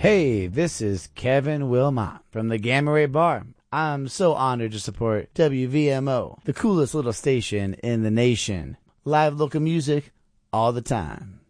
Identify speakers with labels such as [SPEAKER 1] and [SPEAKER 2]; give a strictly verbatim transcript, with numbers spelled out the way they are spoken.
[SPEAKER 1] Hey, this is Kevin Wilmot from the Gamma Ray Bar. I'm so honored to support W V M O, the coolest little station in the nation. Live local music all the time.